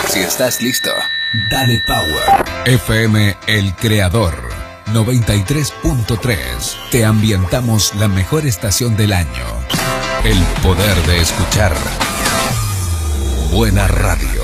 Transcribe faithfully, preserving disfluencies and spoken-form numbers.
Si estás listo, dale power. F M El Creador noventa y tres punto tres. Te ambientamos la mejor estación del año. El poder de escuchar buena radio.